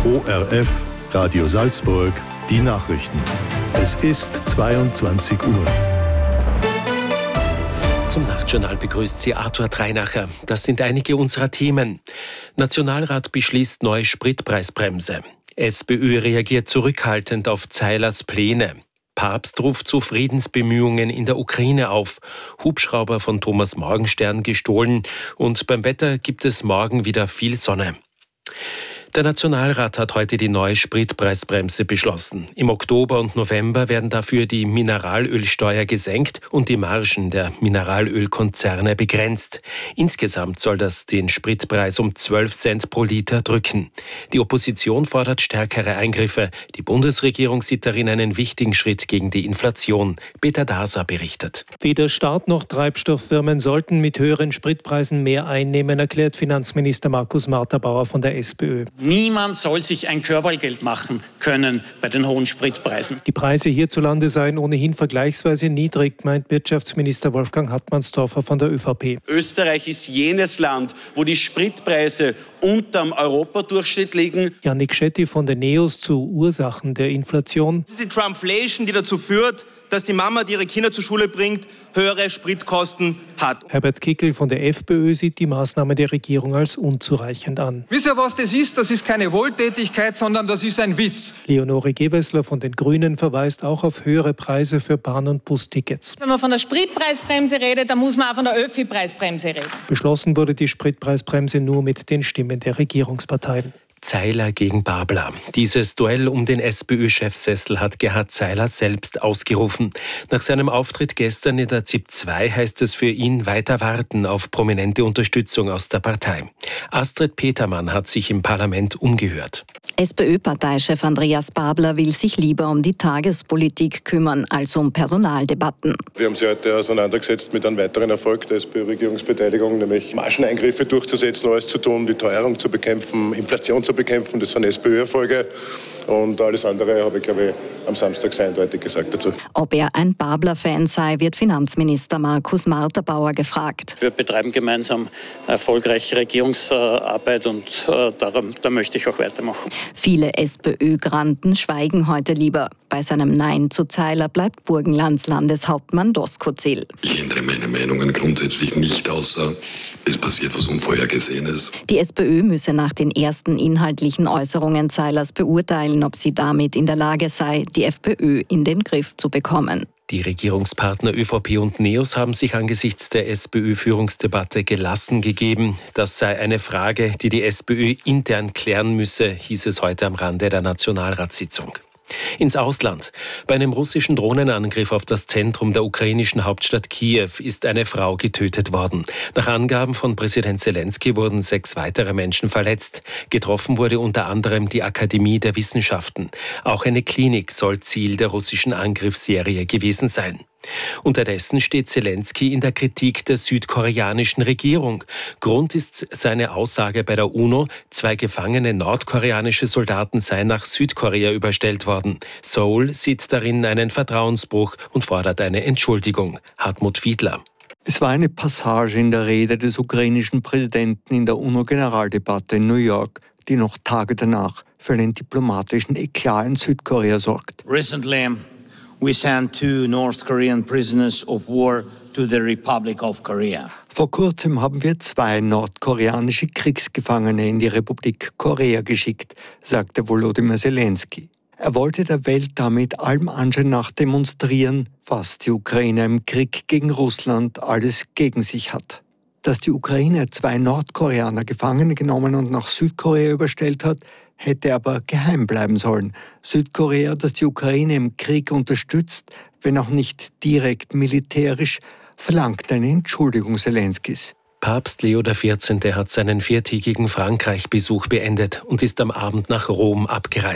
ORF, Radio Salzburg, die Nachrichten. Es ist 22 Uhr. Zum Nachtjournal begrüßt Sie Arthur Dreinacher. Das sind einige unserer Themen. Nationalrat beschließt neue Spritpreisbremse. SPÖ reagiert zurückhaltend auf Zeilers Pläne. Papst ruft zu Friedensbemühungen in der Ukraine auf. Hubschrauber von Thomas Morgenstern gestohlen. Und beim Wetter gibt es morgen wieder viel Sonne. Der Nationalrat hat heute die neue Spritpreisbremse beschlossen. Im Oktober und November werden dafür die Mineralölsteuer gesenkt und die Margen der Mineralölkonzerne begrenzt. Insgesamt soll das den Spritpreis um 12 Cent pro Liter drücken. Die Opposition fordert stärkere Eingriffe. Die Bundesregierung sieht darin einen wichtigen Schritt gegen die Inflation. Peter Daser berichtet. Weder Staat noch Treibstofffirmen sollten mit höheren Spritpreisen mehr einnehmen, erklärt Finanzminister Markus Marterbauer von der SPÖ. Niemand soll sich ein Körpergeld machen können bei den hohen Spritpreisen. Die Preise hierzulande seien ohnehin vergleichsweise niedrig, meint Wirtschaftsminister Wolfgang Hartmannsdorfer von der ÖVP. Österreich ist jenes Land, wo die Spritpreise unterm Europadurchschnitt liegen. Yannick Schetti von den NEOS zu Ursachen der Inflation. Das ist die Trumpflation, die dazu führt, dass die Mama, die ihre Kinder zur Schule bringt, höhere Spritkosten hat. Herbert Kickl von der FPÖ sieht die Maßnahme der Regierung als unzureichend an. Wisst ihr, was das ist? Das ist keine Wohltätigkeit, sondern das ist ein Witz. Leonore Gewessler von den Grünen verweist auch auf höhere Preise für Bahn- und Bustickets. Wenn man von der Spritpreisbremse redet, dann muss man auch von der Öffi-Preisbremse reden. Beschlossen wurde die Spritpreisbremse nur mit den Stimmen der Regierungsparteien. Zeiler gegen Babler. Dieses Duell um den SPÖ-Chefsessel hat Gerhard Zeiler selbst ausgerufen. Nach seinem Auftritt gestern in der ZIP 2 heißt es für ihn weiter warten auf prominente Unterstützung aus der Partei. Astrid Petermann hat sich im Parlament umgehört. SPÖ-Parteichef Andreas Babler will sich lieber um die Tagespolitik kümmern als um Personaldebatten. Wir haben sie heute auseinandergesetzt mit einem weiteren Erfolg der SPÖ-Regierungsbeteiligung, nämlich Margeneingriffe durchzusetzen, alles zu tun, die Teuerung zu bekämpfen, Inflation zu bekämpfen. Das sind SPÖ-Erfolge. Und alles andere habe ich, glaube ich, am Samstag sehr eindeutig gesagt dazu. Ob er ein Babler-Fan sei, wird Finanzminister Markus Marterbauer gefragt. Wir betreiben gemeinsam erfolgreiche Regierungsarbeit und da möchte ich auch weitermachen. Viele SPÖ-Granten schweigen heute lieber. Bei seinem Nein zu Zeiler bleibt Burgenlands Landeshauptmann Doskozil. Ich ändere meine Meinungen grundsätzlich nicht, außer es passiert was Unvorhergesehenes. Die SPÖ müsse nach den ersten inhaltlichen Äußerungen Zeilers beurteilen, ob sie damit in der Lage sei, die FPÖ in den Griff zu bekommen. Die Regierungspartner ÖVP und NEOS haben sich angesichts der SPÖ-Führungsdebatte gelassen gegeben. Das sei eine Frage, die die SPÖ intern klären müsse, hieß es heute am Rande der Nationalratssitzung. Ins Ausland. Bei einem russischen Drohnenangriff auf das Zentrum der ukrainischen Hauptstadt Kiew ist eine Frau getötet worden. Nach Angaben von Präsident Zelensky wurden 6 weitere Menschen verletzt. Getroffen wurde unter anderem die Akademie der Wissenschaften. Auch eine Klinik soll Ziel der russischen Angriffsserie gewesen sein. Unterdessen steht Zelensky in der Kritik der südkoreanischen Regierung. Grund ist seine Aussage bei der UNO, 2 gefangene nordkoreanische Soldaten seien nach Südkorea überstellt worden. Seoul sieht darin einen Vertrauensbruch und fordert eine Entschuldigung. Hartmut Fiedler. Es war eine Passage in der Rede des ukrainischen Präsidenten in der UNO-Generaldebatte in New York, die noch Tage danach für einen diplomatischen Eklat in Südkorea sorgt. Recently, we sent 2 North Korean prisoners of war to the Republic of Korea. Vor kurzem haben wir 2 nordkoreanische Kriegsgefangene in die Republik Korea geschickt, sagte Volodymyr Zelensky. Er wollte der Welt damit allem Anschein nach demonstrieren, was die Ukraine im Krieg gegen Russland alles gegen sich hat. Dass die Ukraine 2 Nordkoreaner gefangen genommen und nach Südkorea überstellt hat, hätte aber geheim bleiben sollen. Südkorea, das die Ukraine im Krieg unterstützt, wenn auch nicht direkt militärisch, verlangt eine Entschuldigung Zelenskys. Papst Leo XIV. Hat seinen 4-tägigen Frankreich-Besuch beendet und ist am Abend nach Rom abgereist.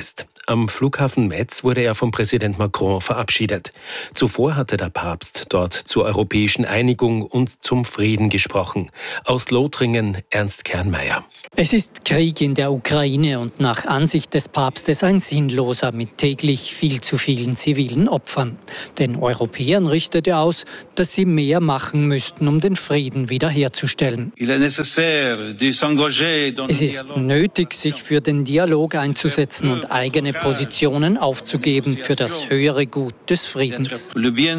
Am Flughafen Metz wurde er von Präsident Macron verabschiedet. Zuvor hatte der Papst dort zur europäischen Einigung und zum Frieden gesprochen. Aus Lothringen Ernst Kernmeier. Es ist Krieg in der Ukraine und nach Ansicht des Papstes ein sinnloser mit täglich viel zu vielen zivilen Opfern. Den Europäern richtet er aus, dass sie mehr machen müssten, um den Frieden wiederherzustellen. Es ist nötig, sich für den Dialog einzusetzen und eigene Positionen aufzugeben für das höhere Gut des Friedens.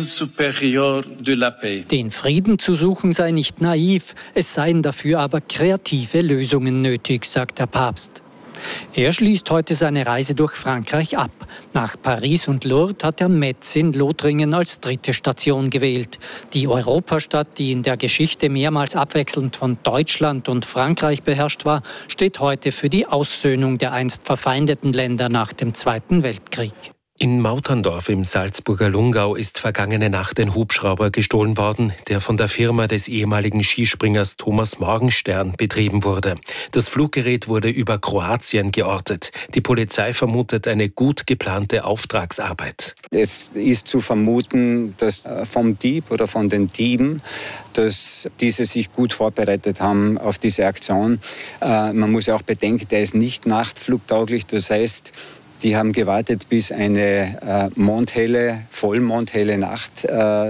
Den Frieden zu suchen sei nicht naiv, es seien dafür aber kreative Lösungen nötig, sagt der Papst. Er schließt heute seine Reise durch Frankreich ab. Nach Paris und Lourdes hat er Metz in Lothringen als dritte Station gewählt. Die Europastadt, die in der Geschichte mehrmals abwechselnd von Deutschland und Frankreich beherrscht war, steht heute für die Aussöhnung der einst verfeindeten Länder nach dem Zweiten Weltkrieg. In Mauterndorf im Salzburger Lungau ist vergangene Nacht ein Hubschrauber gestohlen worden, der von der Firma des ehemaligen Skispringers Thomas Morgenstern betrieben wurde. Das Fluggerät wurde über Kroatien geortet. Die Polizei vermutet eine gut geplante Auftragsarbeit. Es ist zu vermuten, dass vom Dieb oder von den Dieben, dass diese sich gut vorbereitet haben auf diese Aktion. Man muss auch bedenken, der ist nicht nachtflugtauglich, das heißt, die haben gewartet, bis eine vollmondhelle Nacht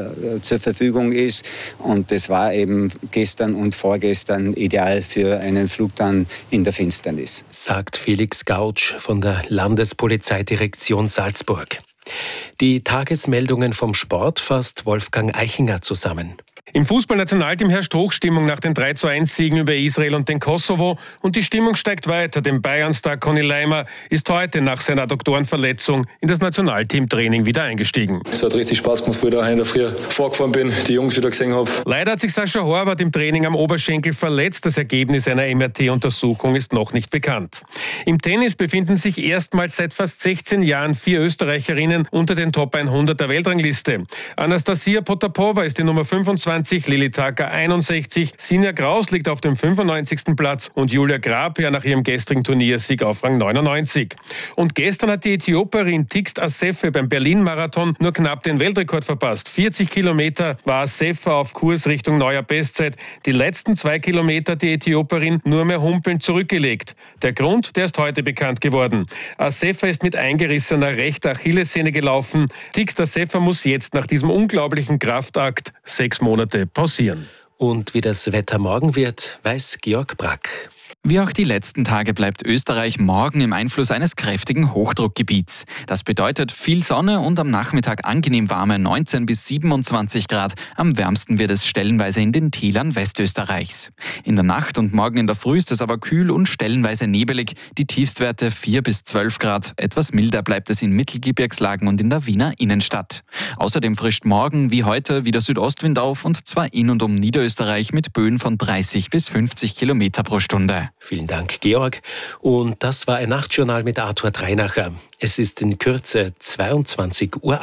zur Verfügung ist. Und das war eben gestern und vorgestern ideal für einen Flug dann in der Finsternis. Sagt Felix Gautsch von der Landespolizeidirektion Salzburg. Die Tagesmeldungen vom Sport fasst Wolfgang Eichinger zusammen. Im Fußballnationalteam herrscht Hochstimmung nach den 3:1-Siegen über Israel und den Kosovo und die Stimmung steigt weiter, denn Bayern-Star Conny Leimer ist heute nach seiner Adduktorenverletzung in das Nationalteamtraining wieder eingestiegen. Es hat richtig Spaß gemacht, wo ich da in der Früh vorgefahren bin, die Jungs wieder gesehen habe. Leider hat sich Sascha Horvath im Training am Oberschenkel verletzt. Das Ergebnis einer MRT-Untersuchung ist noch nicht bekannt. Im Tennis befinden sich erstmals seit fast 16 Jahren 4 Österreicherinnen unter den Top 100 der Weltrangliste. Anastasia Potapova ist die Nummer 25, Lili Taka 61, Sinja Kraus liegt auf dem 95. Platz und Julia Grabherr nach ihrem gestrigen Turniersieg auf Rang 99. Und gestern hat die Äthiopierin Tigst Assefe beim Berlin-Marathon nur knapp den Weltrekord verpasst. 40 Kilometer war Assefe auf Kurs Richtung neuer Bestzeit. Die letzten 2 Kilometer die Äthiopierin nur mehr humpelnd zurückgelegt. Der Grund, der ist heute bekannt geworden. Assefe ist mit eingerissener rechter Achillessehne gelaufen. Tigst Assefe muss jetzt nach diesem unglaublichen Kraftakt 6 Monate pausieren. Und wie das Wetter morgen wird, weiß Georg Brack. Wie auch die letzten Tage bleibt Österreich morgen im Einfluss eines kräftigen Hochdruckgebiets. Das bedeutet viel Sonne und am Nachmittag angenehm warme 19 bis 27 Grad. Am wärmsten wird es stellenweise in den Tälern Westösterreichs. In der Nacht und morgen in der Früh ist es aber kühl und stellenweise nebelig. Die Tiefstwerte 4 bis 12 Grad. Etwas milder bleibt es in Mittelgebirgslagen und in der Wiener Innenstadt. Außerdem frischt morgen wie heute wieder Südostwind auf und zwar in und um Niederösterreich mit Böen von 30 bis 50 Kilometer pro Stunde. Vielen Dank, Georg. Und das war ein Nachtjournal mit Arthur Dreinacher. Es ist in Kürze 22:08 Uhr.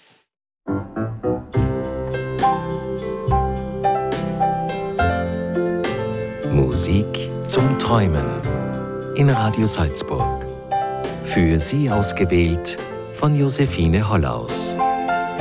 Musik zum Träumen in Radio Salzburg. Für Sie ausgewählt von Josephine Hollaus.